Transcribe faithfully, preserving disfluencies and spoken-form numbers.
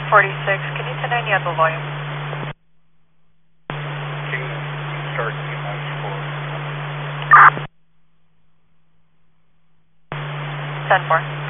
forty-six, can you turn any other volume? Can you start Q minus four? ten four.